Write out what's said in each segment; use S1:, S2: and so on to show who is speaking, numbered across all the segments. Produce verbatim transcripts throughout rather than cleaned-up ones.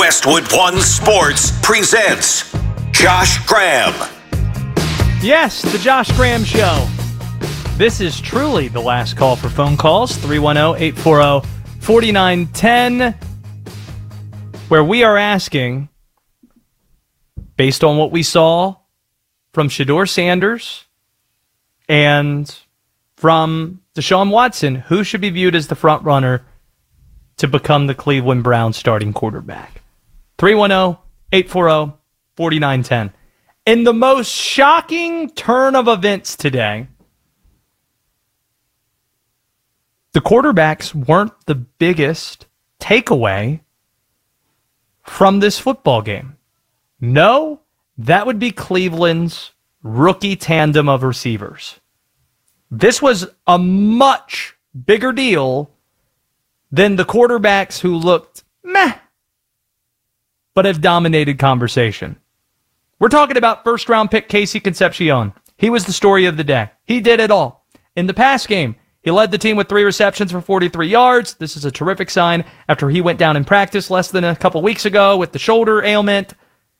S1: Westwood One Sports presents Josh Graham.
S2: Yes, the Josh Graham Show. This is truly the last call for phone calls. three one zero, eight four zero, four nine one zero, where we are asking, based on what we saw from Shedeur Sanders and from Deshaun Watson, who should be viewed as the front runner to become the Cleveland Browns starting quarterback. three one zero, eight four zero, four nine one zero. In the most shocking turn of events today, the quarterbacks weren't the biggest takeaway from this football game. No, that would be Cleveland's rookie tandem of receivers. This was a much bigger deal than the quarterbacks who looked meh, but have dominated conversation. We're talking about first-round pick Casey Concepcion. He was the story of the day. He did it all. In the pass game, he led the team with three receptions for forty-three yards. This is a terrific sign after he went down in practice less than a couple weeks ago with the shoulder ailment.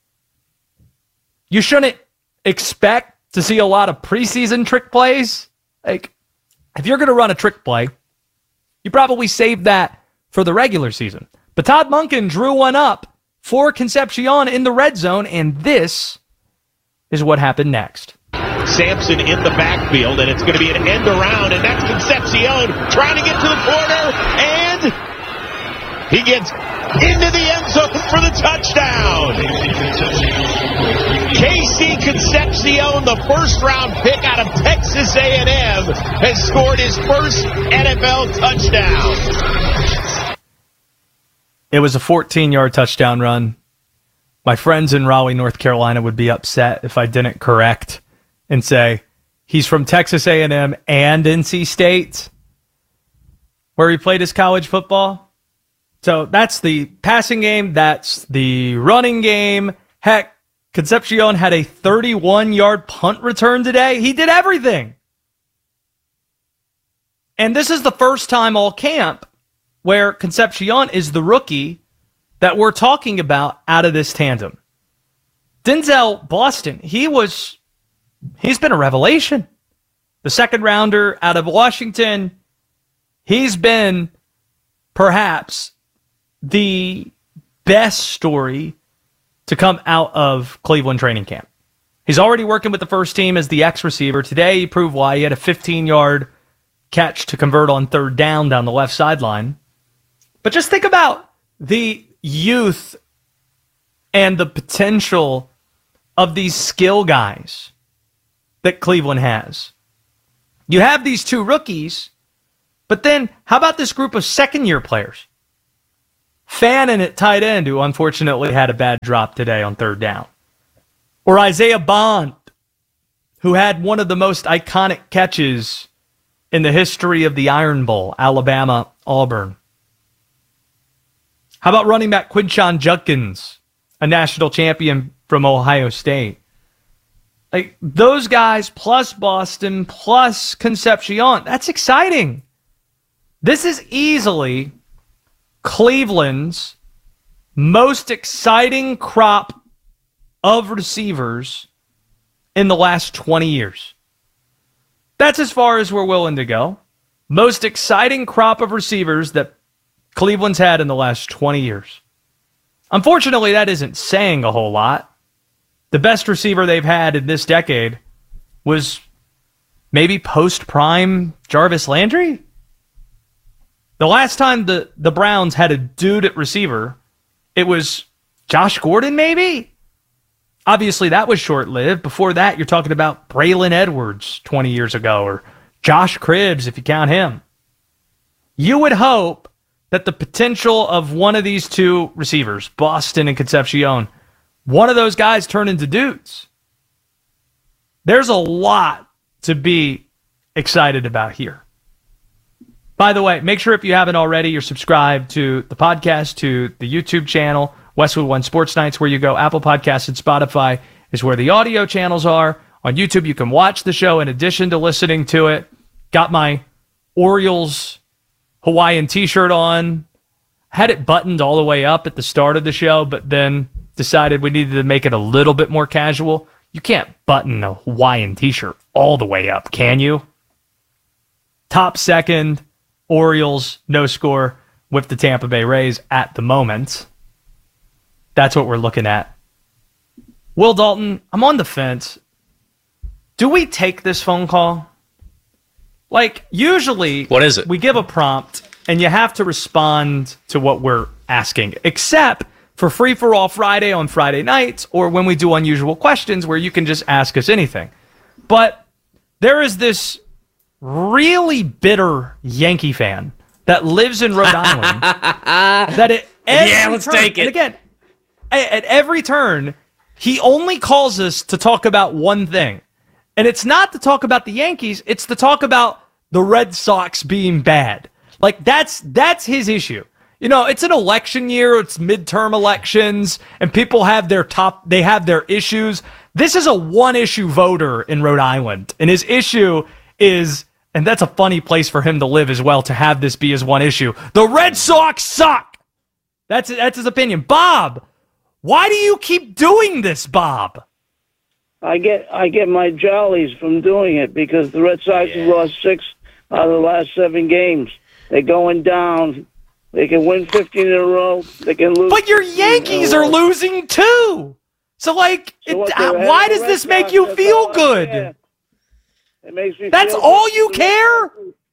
S2: You shouldn't expect to see a lot of preseason trick plays. Like, if you're going to run a trick play, you probably saved that for the regular season. But Todd Monken drew one up for Concepcion in the red zone, and this is what happened next.
S3: Sampson in the backfield, and it's going to be an end around, and that's Concepcion trying to get to the corner, and he gets into the end zone for the touchdown. Casey Concepcion, the first-round pick out of Texas A and M, has scored his first N F L touchdown.
S2: It was a fourteen-yard touchdown run. My friends in Raleigh, North Carolina would be upset if I didn't correct and say he's from Texas A and M and N C State, where he played his college football. So that's the passing game. That's the running game. Heck, Concepcion had a thirty-one-yard punt return today. He did everything. And this is the first time all camp where Concepcion is the rookie that we're talking about out of this tandem. Denzel Boston, he was, he's been a revelation. The second rounder out of Washington, he's been perhaps the best story to come out of Cleveland training camp. He's already working with the first team as the X receiver. Today he proved why. He had a fifteen-yard catch to convert on third down down the left sideline. But just think about the youth and the potential of these skill guys that Cleveland has. You have these two rookies, but then how about this group of second-year players? Fannin at tight end, who unfortunately had a bad drop today on third down. Or Isaiah Bond, who had one of the most iconic catches in the history of the Iron Bowl, Alabama-Auburn. How about running back Quinshon Judkins, a national champion from Ohio State? Like, those guys plus Boston plus Concepcion, that's exciting. This is easily Cleveland's most exciting crop of receivers in the last twenty years. That's as far as we're willing to go. Most exciting crop of receivers that Cleveland's had in the last twenty years. Unfortunately, that isn't saying a whole lot. The best receiver they've had in this decade was maybe post-prime Jarvis Landry. The last time the, the Browns had a dude at receiver, it was Josh Gordon, maybe? Obviously, that was short-lived. Before that, you're talking about Braylon Edwards twenty years ago, or Josh Cribbs, if you count him. You would hope that the potential of one of these two receivers, Boston and Concepcion, one of those guys turn into dudes. There's a lot to be excited about here. By the way, make sure if you haven't already, you're subscribed to the podcast, to the YouTube channel, Westwood One Sports Nights, where you go. Apple Podcasts and Spotify is where the audio channels are. On YouTube, you can watch the show in addition to listening to it. Got my Orioles Hawaiian t-shirt on. had it buttoned all the way up at the start of the show, but then decided we needed to make it a little bit more casual. You can't button a Hawaiian t-shirt all the way up, can you? Top second, Orioles, no score with the Tampa Bay Rays at the moment. That's what we're looking at. Will Dalton, I'm on the fence. Do we take this phone call? Like, usually,
S4: what is it?
S2: We give a prompt, and you have to respond to what we're asking, except for Free for All Friday on Friday nights, or when we do Unusual Questions, where you can just ask us anything. But there is this really bitter Yankee fan that lives in Rhode Island that at every
S4: yeah, let's
S2: turn,
S4: take it.
S2: And again, at every turn, he only calls us to talk about one thing. And it's not to talk about the Yankees, it's to talk about the Red Sox being bad. Like, that's that's his issue. You know, it's an election year, it's midterm elections, and people have their top, they have their issues. This is a one-issue voter in Rhode Island, and his issue is, and that's a funny place for him to live as well, to have this be his one issue. The Red Sox suck! That's, that's his opinion. Bob, why do you keep doing this, Bob?
S5: I get I get my jollies from doing it because the Red Sox
S4: Yeah.
S5: have lost six out of the last seven games. They're going down. They can win fifteen in a row. They can lose.
S2: But your Yankees are losing too. So, like,
S5: So
S2: it,
S5: what,
S2: uh,
S5: they're
S2: why
S5: ahead of
S2: does
S5: the
S2: this
S5: Red
S2: make
S5: Sox?
S2: you
S5: That's
S2: feel
S5: all I
S2: good?
S5: care. It makes me.
S2: That's
S5: feel
S2: all
S5: good.
S2: you care?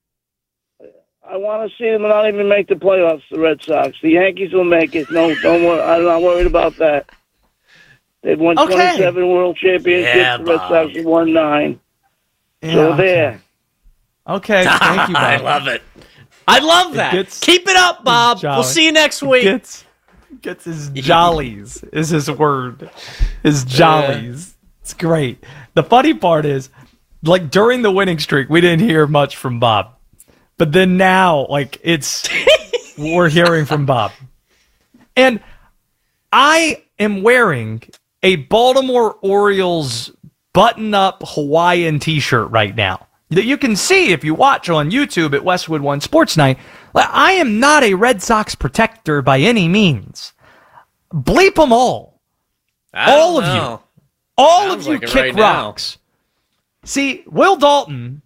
S5: I want to see them not even make the playoffs. The Red Sox. The Yankees will make it. No, don't worry. I'm not worried about that. They've won
S2: Okay.
S5: twenty-seven World Championships.
S4: Yeah,
S5: the Red
S4: Bob.
S5: Sox have won nine.
S2: Yeah,
S5: so
S2: okay.
S5: there.
S2: Okay, thank you, Bob.
S4: I love it. I love that.
S2: gets-
S4: Keep it up, Bob.
S2: jolly.
S4: We'll see you next week.
S2: Gets, gets his jollies, is his word. His jollies. It's great. The funny part is, like, during the winning streak, we didn't hear much from Bob. But then now, like, it's, we're hearing from Bob. And I am wearing a Baltimore Orioles button-up Hawaiian t-shirt right now that you can see if you watch on YouTube at Westwood One Sports Night. Like, I am not a Red Sox protector by any means. Bleep them all.
S4: I
S2: all
S4: don't
S2: of you.
S4: know.
S2: All
S4: Sounds
S2: of you
S4: like it
S2: kick
S4: right now.
S2: rocks. See, Will Dalton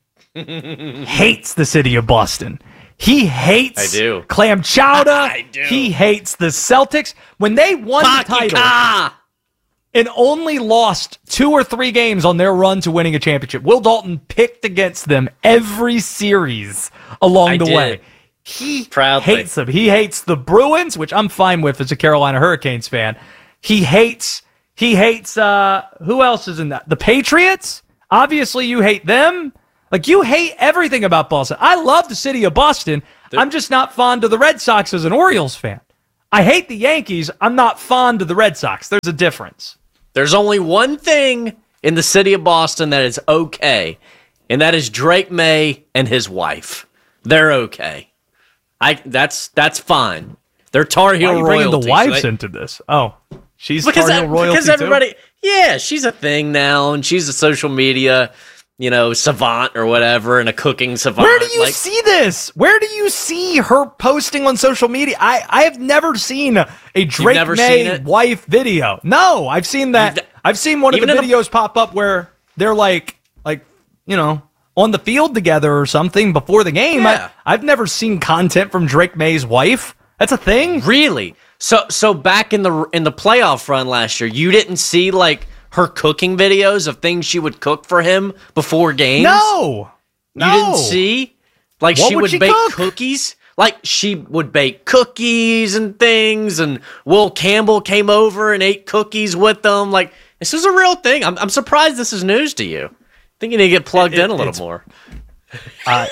S2: hates the city of Boston. He hates
S4: I do.
S2: clam chowder.
S4: I do.
S2: He hates the Celtics. When they won the title
S4: Pakika!
S2: and only lost two or three games on their run to winning a championship, Will Dalton picked against them every series along
S4: I
S2: the
S4: did.
S2: way. He
S4: Proudly.
S2: hates them. He hates the Bruins, which I'm fine with as a Carolina Hurricanes fan. He hates, he hates, uh, who else is in that? The Patriots? Obviously, you hate them. Like, you hate everything about Boston. I love the city of Boston. I'm just not fond of the Red Sox as an Orioles fan. I hate the Yankees. I'm not fond of the Red Sox. There's a difference.
S4: There's only one thing in the city of Boston that is okay, and that is Drake May and his wife. They're okay. I that's that's fine. They're Tar Heel
S2: Why are you
S4: royalty.
S2: bringing the
S4: so
S2: wives
S4: they-
S2: into this? Oh, she's
S4: because
S2: Tar Heel
S4: that-
S2: royalty
S4: because
S2: too?
S4: everybody, yeah, she's a thing now, and she's a social media, you know, savant or whatever, and a cooking savant.
S2: Where do you
S4: like,
S2: see this? Where do you see her posting on social media? I, I have never seen a, a Drake
S4: never
S2: May
S4: seen it?
S2: wife video. No, I've seen that.
S4: You've-
S2: I've seen one of the
S4: even in the-
S2: videos pop up where they're like, like, you know, on the field together or something before the game.
S4: Yeah.
S2: I, I've never seen content from Drake May's wife. That's a thing.
S4: Really? So so back in the in the playoff run last year, you didn't see like her cooking videos of things she would cook for him before games?
S2: No,
S4: You
S2: no.
S4: didn't see? Like
S2: What
S4: she
S2: would
S4: would
S2: she
S4: bake
S2: cook?
S4: cookies? Like she would bake cookies and things, and Will Campbell came over and ate cookies with them. Like, this is a real thing. I'm I'm surprised this is news to you. I think you need to get plugged
S2: It-
S4: in a little
S2: it's-
S4: more.
S2: Uh,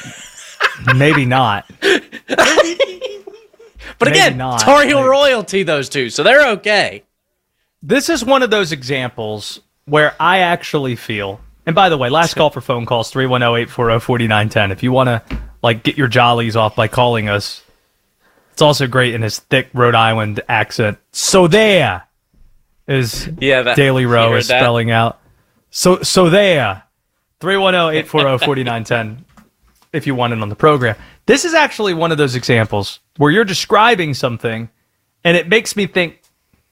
S2: maybe not.
S4: But
S2: maybe
S4: again,
S2: not.
S4: Tar Heel
S2: Like-
S4: royalty, those two, so they're okay.
S2: This is one of those examples where I actually feel, and by the way, last call for phone calls, three one zero, eight four zero, four nine one zero. If you want to like get your jollies off by calling us, it's also great in his thick Rhode Island accent. So there is
S4: Yeah, that,
S2: Daily
S4: you
S2: Row
S4: heard
S2: is
S4: that?
S2: spelling out. So so there. three one zero, eight four zero, four nine one zero. if you want it on the program. This is actually one of those examples where you're describing something, and it makes me think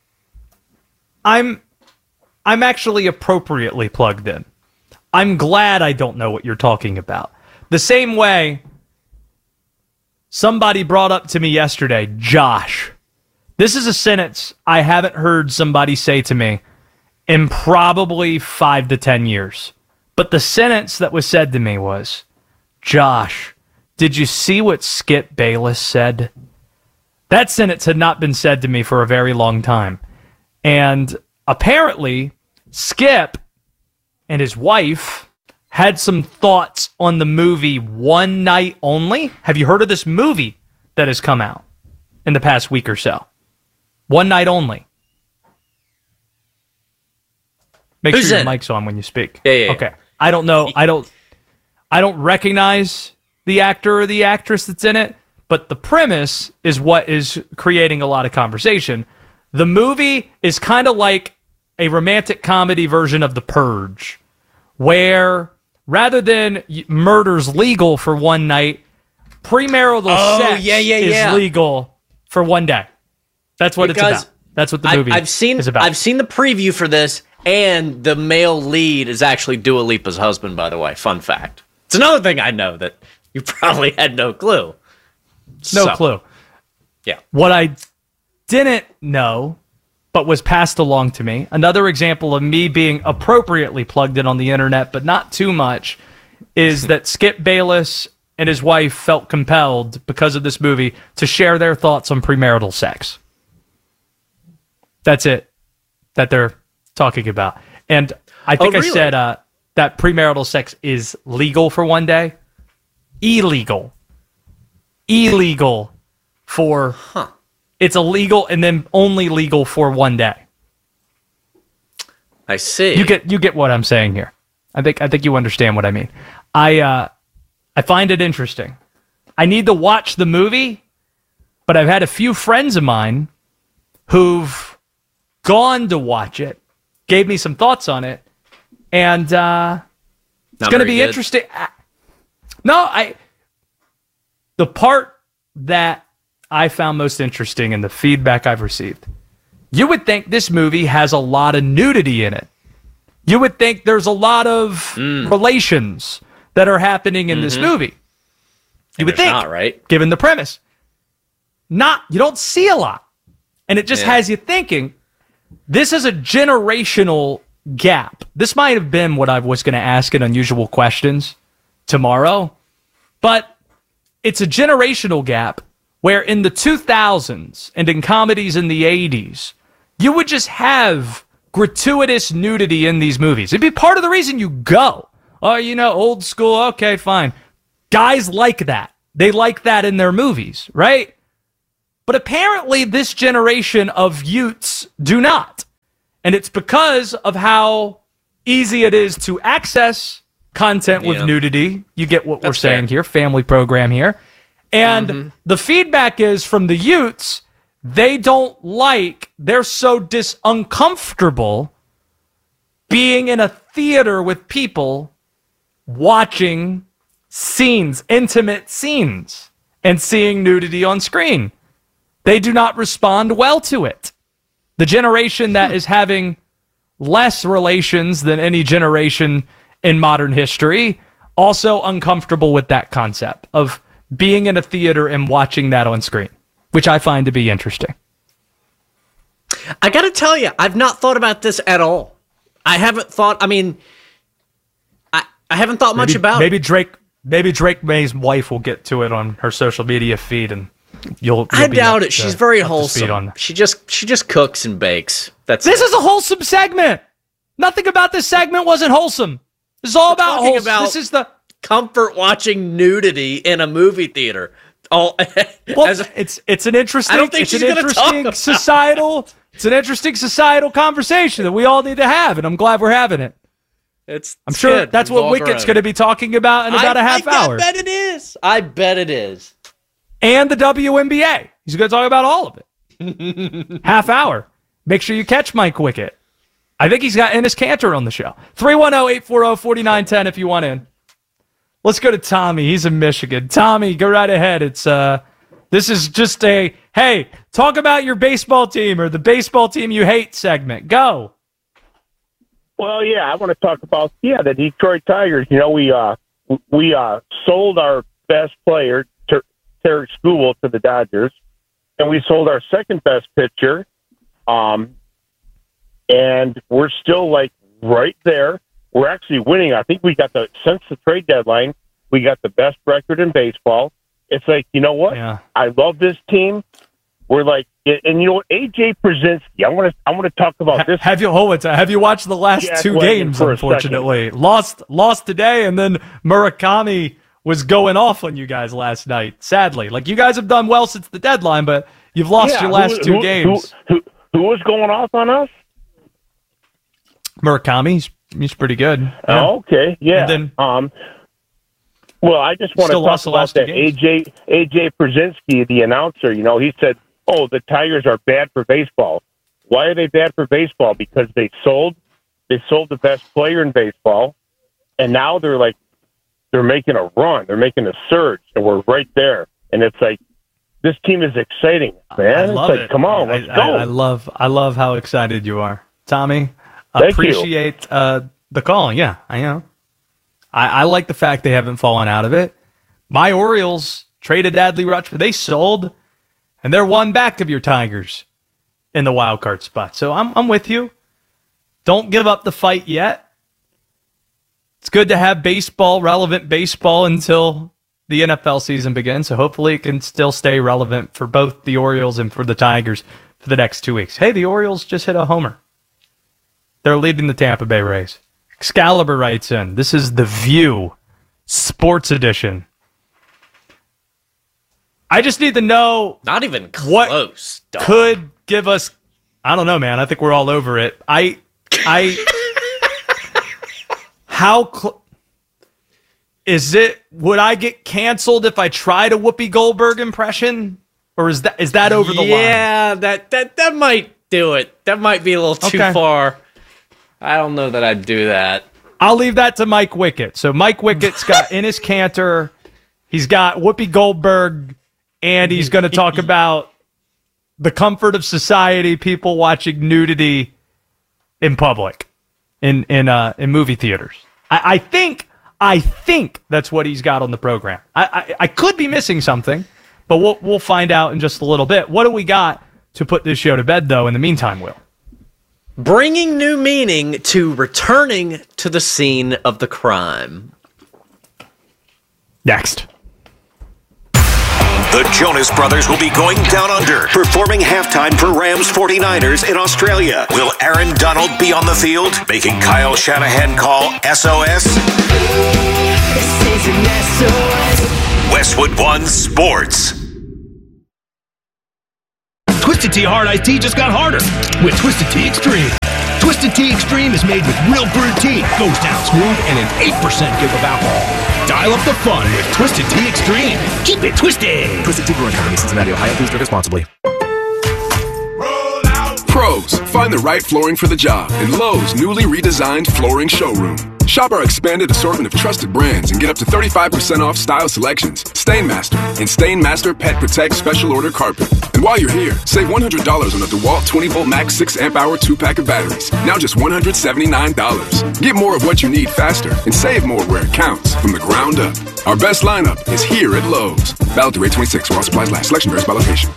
S2: I'm I'm actually appropriately plugged in. I'm glad I don't know what you're talking about. The same way somebody brought up to me yesterday, Josh. This is a sentence I haven't heard somebody say to me in probably five to ten years. But the sentence that was said to me was, Josh, did you see what Skip Bayless said? That sentence had not been said to me for a very long time. And apparently, Skip and his wife had some thoughts on the movie One Night Only. Have you heard of this movie that has come out in the past week or so? One Night Only. Make
S4: Who's
S2: sure your
S4: in?
S2: mic's on when you speak.
S4: Yeah, yeah, yeah.
S2: Okay. I don't know. I don't I don't recognize the actor or the actress that's in it, but the premise is what is creating a lot of conversation. The movie is kind of like a romantic comedy version of The Purge, where rather than murder's legal for one night, premarital
S4: Oh,
S2: sex
S4: yeah, yeah,
S2: is
S4: yeah.
S2: legal for one day. That's what
S4: Because
S2: it's about. That's what the
S4: I,
S2: movie
S4: I've seen,
S2: is about.
S4: I've seen the preview for this, and the male lead is actually Dua Lipa's husband, by the way. Fun fact. It's another thing I know that you probably had no clue.
S2: no
S4: So,
S2: clue.
S4: Yeah.
S2: What I didn't know, but was passed along to me, another example of me being appropriately plugged in on the internet, but not too much, is that Skip Bayless and his wife felt compelled, because of this movie, to share their thoughts on premarital sex. That's it that they're talking about. And I think
S4: Oh,
S2: I
S4: really?
S2: said uh, that premarital sex is legal for one day. Illegal. Illegal for...
S4: Huh.
S2: It's illegal and then only legal for one day.
S4: I see.
S2: You get you get what I'm saying here. I think I think you understand what I mean. I uh, I find it interesting. I need to watch the movie, but I've had a few friends of mine who've gone to watch it, gave me some thoughts on it, and uh, it's
S4: Not
S2: going to
S4: very
S2: be
S4: good.
S2: interesting. I- No, I the part that I found most interesting in the feedback I've received. You would think this movie has a lot of nudity in it. You would think there's a lot of
S4: Mm.
S2: relations that are happening in this movie. You would
S4: There's
S2: think,
S4: not, right?
S2: given the premise. Not, you don't see a lot. And it just
S4: Yeah.
S2: has you thinking, this is a generational gap. This might have been what I was going to ask in Unusual Questions tomorrow, but it's a generational gap where in the two thousands and in comedies in the eighties, you would just have gratuitous nudity in these movies. It'd be part of the reason you go. Oh, you know, old school, okay, fine. Guys like that. They like that in their movies, right? But apparently this generation of youths do not. And it's because of how easy it is to access content with
S4: Yeah.
S2: nudity. You get what we're
S4: That's fair.
S2: saying here, family program here. And
S4: Mm-hmm.
S2: the feedback is from the youths, they don't like, they're so dis uncomfortable being in a theater with people watching scenes, intimate scenes, and seeing nudity on screen. They do not respond well to it. The generation that is having less relations than any generation in modern history, also uncomfortable with that concept of being in a theater and watching that on screen, which I find to be interesting.
S4: I gotta tell you, I've not thought about this at all. I haven't thought. I mean, I I haven't thought much
S2: Maybe,
S4: about.
S2: maybe Drake, maybe Drake May's wife will get to it on her social media feed, and you'll. you'll
S4: I
S2: be
S4: doubt
S2: up
S4: it.
S2: to-
S4: She's very
S2: up to speed on
S4: wholesome.
S2: that.
S4: She just she just cooks and bakes. That's
S2: This
S4: it.
S2: is a wholesome segment. Nothing about this segment wasn't wholesome. This is all about
S4: talking
S2: wholesome.
S4: about-
S2: This is the
S4: comfort watching nudity in a movie theater. All
S2: well.
S4: as a-
S2: it's it's an interesting.
S4: I don't think
S2: it's
S4: she's
S2: an
S4: gonna talk
S2: interesting
S4: about
S2: societal. It's an interesting societal conversation that we all need to have, and I'm glad we're having it.
S4: it's.
S2: I'm sure that's what Wicket's going to be talking about in about a half
S4: I,
S2: hour,
S4: I bet it is. I bet it is.
S2: and the W N B A. He's going to talk about all of it. Half hour. Make sure you catch Mike Wicket. I think he's got Ennis Cantor on the show. three one zero, eight four zero, four nine one zero if you want in. Let's go to Tommy. He's in Michigan. Tommy, go right ahead. It's uh, this is just a, hey, talk about your baseball team or the baseball team you hate segment. Go.
S6: Well, yeah, I want to talk about, yeah, the Detroit Tigers. You know, we uh, we uh, sold our best player, Ter- Tarek Skubal, to the Dodgers, and we sold our second best pitcher, um, and we're still, like, right there. We're actually winning. I think we got the, since the trade deadline, we got the best record in baseball. It's like, you know what?
S2: Yeah.
S6: I love this team. We're like, and you know what? A J Przinsky, I want to, I want to talk about this.
S2: Have you, hold it, have you watched the last
S6: Jack
S2: two
S6: Wagner
S2: games,
S6: for a
S2: unfortunately? Lost, lost today, and then Murakami was going off on you guys last night, sadly. Like, you guys have done well since the deadline, but you've lost
S6: Yeah,
S2: your last
S6: who,
S2: two
S6: who,
S2: games.
S6: Who, who, who was going off on us?
S2: Murakami, he's, he's pretty good. Yeah.
S6: Oh, okay, yeah.
S2: And then,
S6: um, well, I just want to
S2: Still
S6: talk
S2: lost the
S6: about
S2: last two
S6: that. A
S2: games.
S6: J A J Przinsky, the announcer. You know, he said, "Oh, the Tigers are bad for baseball." Why are they bad for baseball? Because they sold, they sold the best player in baseball, and now they're like, they're making a run, they're making a surge, and we're right there. And it's like, this team is exciting, man.
S2: I love
S6: it's like,
S2: it.
S6: come on,
S2: I,
S6: let's
S2: I,
S6: go.
S2: I love, I love how excited you are, Tommy.
S6: Thank
S2: Appreciate uh, the call. Yeah, I know. I, I like the fact they haven't fallen out of it. My Orioles traded Adley Rutschman. They sold, and they're one back of your Tigers in the wild card spot. So I'm I'm with you. Don't give up the fight yet. It's good to have baseball, relevant baseball, until the N F L season begins. So hopefully it can still stay relevant for both the Orioles and for the Tigers for the next two weeks. Hey, the Orioles just hit a homer. They're leading the Tampa Bay Rays. Excalibur writes in, this is The View Sports Edition. I just need to know
S4: Not even
S2: what
S4: close. dog.
S2: could give us, I don't know, man. I think we're all over it. I, I, how, cl- is it, would I get canceled if I tried a Whoopi Goldberg impression? Or is that, is that over the line?
S4: Yeah, that, that, that might do it. That might be a little too
S2: Okay.
S4: far. I don't know that I'd do that.
S2: I'll leave that to Mike Wickett. So Mike Wickett's got in his canter, he's got Whoopi Goldberg, and he's going to talk about the comfort of society, people watching nudity in public, in in uh, in movie theaters. I, I think I think that's what he's got on the program. I, I I could be missing something, but we'll we'll find out in just a little bit. What do we got to put this show to bed, though? In the meantime, Will.
S4: Bringing new meaning to returning to the scene of the crime.
S2: Next.
S1: The Jonas Brothers will be going down under, performing halftime for Rams forty-niners in Australia. Will Aaron Donald be on the field, making Kyle Shanahan call S O S? Westwood One Sports.
S7: Twisted Tea Hard Iced Tea just got harder with Twisted Tea Extreme. Twisted Tea Extreme is made with real brewed tea, goes down smooth, and an eight percent give of alcohol. Dial up the fun with Twisted Tea Extreme. Keep it twisted.
S8: Twisted Tea Brewing Company, Cincinnati, Ohio. Please drink responsibly.
S9: Pros, find the right flooring for the job in Lowe's newly redesigned flooring showroom. Shop our expanded assortment of trusted brands and get up to thirty-five percent off style selections, Stainmaster, and Stainmaster Pet Protect Special Order Carpet. And while you're here, save one hundred dollars on the DeWalt twenty volt max six amp hour two pack of batteries. Now just one hundred seventy-nine dollars. Get more of what you need faster and save more where it counts from the ground up. Our best lineup is here at Lowe's. Valid through eight twenty-six while supplies last. Selection varies by location.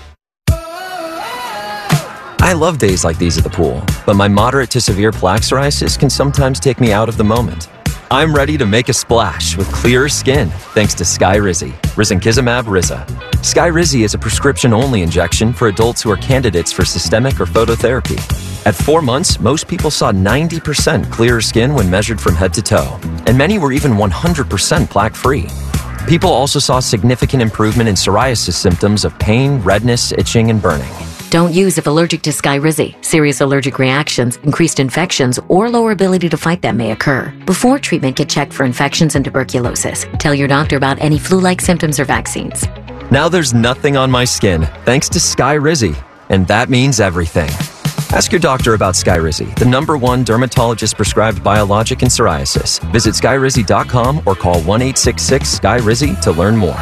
S10: I love days like these at the pool, but my moderate to severe plaque psoriasis can sometimes take me out of the moment. I'm ready to make a splash with clearer skin thanks to Skyrizi, risankizumab Riza. Skyrizi is a prescription-only injection for adults who are candidates for systemic or phototherapy. At four months, most people saw ninety percent clearer skin when measured from head to toe, and many were even one hundred percent plaque-free. People also saw significant improvement in psoriasis symptoms of pain, redness, itching, and burning.
S11: Don't use if allergic to Skyrizi. Serious allergic reactions, increased infections, or lower ability to fight them may occur. Before treatment, get checked for infections and tuberculosis. Tell your doctor about any flu-like symptoms or vaccines.
S10: Now there's nothing on my skin thanks to Skyrizi, and that means everything. Ask your doctor about Skyrizi, the number one dermatologist-prescribed biologic in psoriasis. Visit skyrizi dot com or call one eight six six sky rizi to learn more.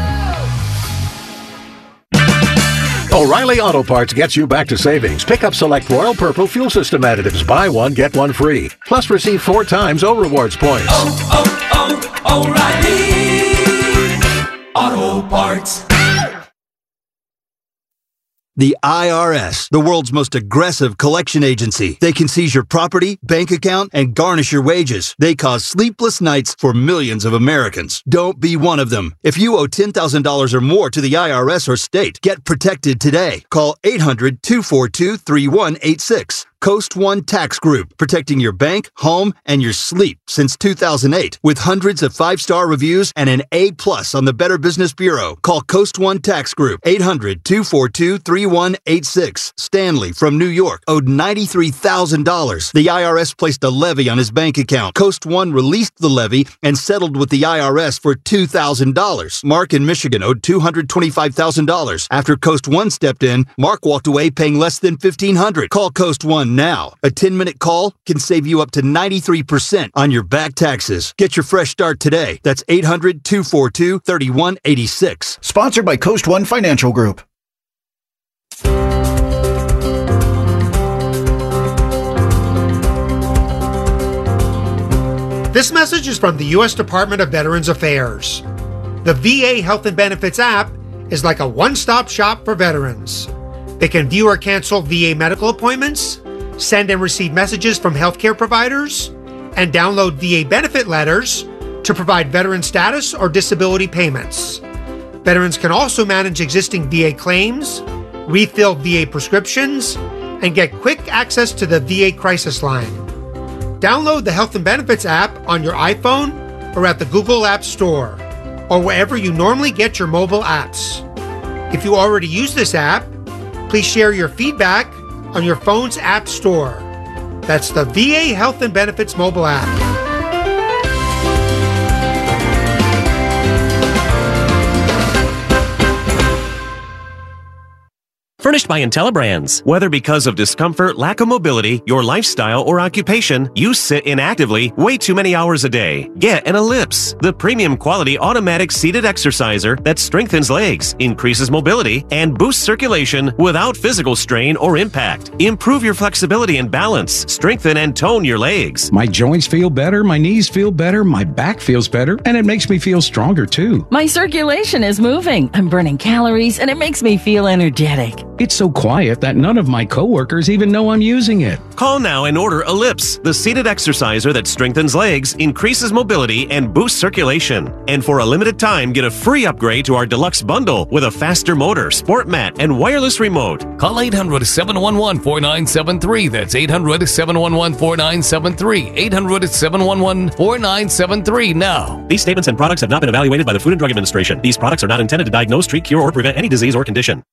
S12: O'Reilly Auto Parts gets you back to savings. Pick up select Royal Purple fuel system additives. Buy one, get one free. Plus, receive four times O Rewards points.
S13: Oh, oh, oh, O'Reilly Auto Parts.
S14: The I R S, the world's most aggressive collection agency. They can seize your property, bank account, and garnish your wages. They cause sleepless nights for millions of Americans. Don't be one of them. If you owe ten thousand dollars or more to the I R S or state, get protected today. Call eight hundred, two four two, three one eight six. Coast One Tax Group, protecting your bank, home, and your sleep since two thousand eight. With hundreds of five-star reviews and an A plus on the Better Business Bureau. Call Coast One Tax Group, eight hundred, two four two, three one eight six. Stanley from New York owed ninety-three thousand dollars. The I R S placed a levy on his bank account. Coast One released the levy and settled with the I R S for two thousand dollars. Mark in Michigan owed two hundred twenty-five thousand dollars. After Coast One stepped in, Mark walked away paying less than fifteen hundred dollars. Call Coast One now. A ten-minute call can save you up to ninety-three percent on your back taxes. Get your fresh start today. That's eight hundred, two four two, three one eight six.
S15: Sponsored by Coast One Financial Group.
S16: This message is from the U S Department of Veterans Affairs. The V A Health and Benefits app is like a one-stop shop for veterans. They can view or cancel V A medical appointments, send and receive messages from healthcare providers, and download V A benefit letters to provide veteran status or disability payments. Veterans can also manage existing V A claims, refill V A prescriptions, and get quick access to the V A crisis line. Download the Health and Benefits app on your iPhone or at the Google App Store, or wherever you normally get your mobile apps. If you already use this app, please share your feedback on your phone's app store. That's the V A Health and Benefits mobile app.
S17: Furnished by IntelliBrands. Whether because of discomfort, lack of mobility, your lifestyle, or occupation, you sit inactively way too many hours a day. Get an Ellipse, the premium quality automatic seated exerciser that strengthens legs, increases mobility, and boosts circulation without physical strain or impact. Improve your flexibility and balance. Strengthen and tone your legs.
S18: My joints feel better, my knees feel better, my back feels better, and it makes me feel stronger too.
S19: My circulation is moving. I'm burning calories, and it makes me feel energetic.
S18: It's so quiet that none of my coworkers even know I'm using it.
S17: Call now and order Ellipse, the seated exerciser that strengthens legs, increases mobility, and boosts circulation. And for a limited time, get a free upgrade to our deluxe bundle with a faster motor, sport mat, and wireless remote.
S20: Call eight hundred, seven one one, four nine seven three. That's eight hundred, seven one one, four nine seven three. eight hundred, seven one one, four nine seven three now.
S17: These statements and products have not been evaluated by the Food and Drug Administration. These products are not intended to diagnose, treat, cure, or prevent any disease or condition.